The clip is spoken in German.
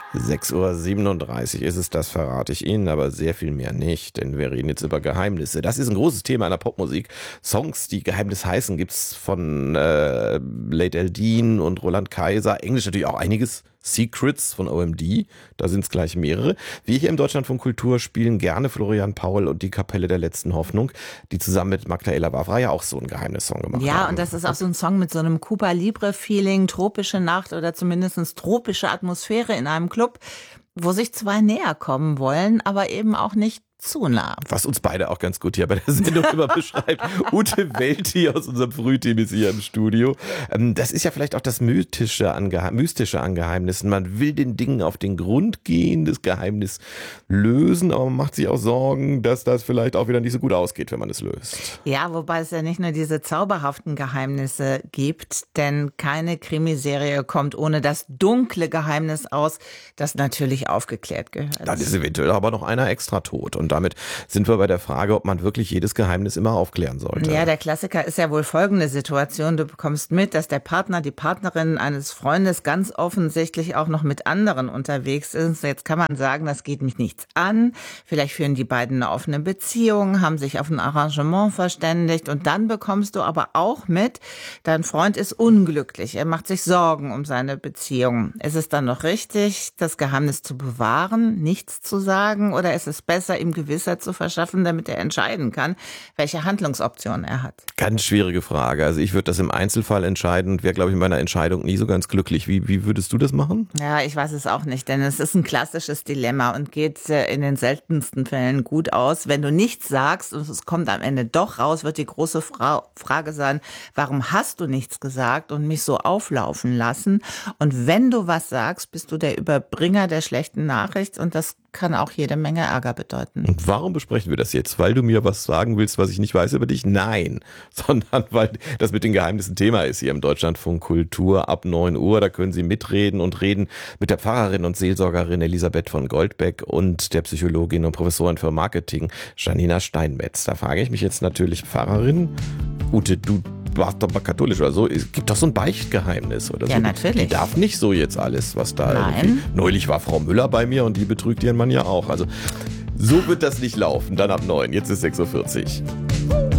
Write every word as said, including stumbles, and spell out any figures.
sechs Uhr siebenunddreißig ist es, das verrate ich Ihnen, aber sehr viel mehr nicht, denn wir reden jetzt über Geheimnisse. Das ist ein großes Thema in der Popmusik. Songs, die Geheimnis heißen, gibt's von äh, Late Eldin und Roland Kaiser. Englisch natürlich auch einiges. Secrets von O M D, da sind es gleich mehrere. Wir hier im Deutschlandfunk Kultur spielen gerne Florian Paul und die Kapelle der letzten Hoffnung, die zusammen mit Magda Wawra ja auch so einen Geheimnissong gemacht ja, haben. Ja, und das ist auch so ein Song mit so einem Cuba Libre Feeling, tropische Nacht oder zumindest tropische Atmosphäre in einem Club, wo sich zwei näher kommen wollen, aber eben auch nicht zu nah. Was uns beide auch ganz gut hier bei der Sendung immer beschreibt. Ute Welti aus unserem Frühteam ist hier im Studio. Das ist ja vielleicht auch das Mythische an, Geheim- Mystische an Geheimnissen. Man will den Dingen auf den Grund gehen, das Geheimnis lösen, aber man macht sich auch Sorgen, dass das vielleicht auch wieder nicht so gut ausgeht, wenn man es löst. Ja, wobei es ja nicht nur diese zauberhaften Geheimnisse gibt, denn keine Krimiserie kommt ohne das dunkle Geheimnis aus, das natürlich aufgeklärt gehört. Dann ist eventuell aber noch einer extra tot. Und damit sind wir bei der Frage, ob man wirklich jedes Geheimnis immer aufklären sollte. Ja, der Klassiker ist ja wohl folgende Situation. Du bekommst mit, dass der Partner, die Partnerin eines Freundes ganz offensichtlich auch noch mit anderen unterwegs ist. Jetzt kann man sagen, das geht mich nichts an. Vielleicht führen die beiden eine offene Beziehung, haben sich auf ein Arrangement verständigt. Und dann bekommst du aber auch mit, dein Freund ist unglücklich. Er macht sich Sorgen um seine Beziehung. Ist es dann noch richtig, das Geheimnis zu bewahren, nichts zu sagen? Oder ist es besser, ihm Gewissheit zu verschaffen, damit er entscheiden kann, welche Handlungsoptionen er hat? Ganz schwierige Frage. Also ich würde das im Einzelfall entscheiden und wäre, glaube ich, in meiner Entscheidung nie so ganz glücklich. Wie, wie würdest du das machen? Ja, ich weiß es auch nicht, denn es ist ein klassisches Dilemma und geht in den seltensten Fällen gut aus. Wenn du nichts sagst und es kommt am Ende doch raus, wird die große Fra- Frage sein, warum hast du nichts gesagt und mich so auflaufen lassen? Und wenn du was sagst, bist du der Überbringer der schlechten Nachricht und das kann auch jede Menge Ärger bedeuten. Und warum besprechen wir das jetzt? Weil du mir was sagen willst, was ich nicht weiß über dich? Nein, sondern weil das mit den Geheimnissen Thema ist hier im Deutschlandfunk Kultur ab neun Uhr. Da können Sie mitreden und reden mit der Pfarrerin und Seelsorgerin Elisabeth von Goldbeck und der Psychologin und Professorin für Marketing Janina Steinmetz. Da frage ich mich jetzt natürlich, Pfarrerin, Ute, du warst doch mal katholisch oder so. Es gibt doch so ein Beichtgeheimnis oder so. Ja, natürlich. Die darf nicht so jetzt alles, was da Nein. irgendwie. Neulich war Frau Müller bei mir und die betrügt ihren Mann ja auch. Also so wird das nicht laufen. Dann ab neun. Jetzt ist sechs Uhr vierzig.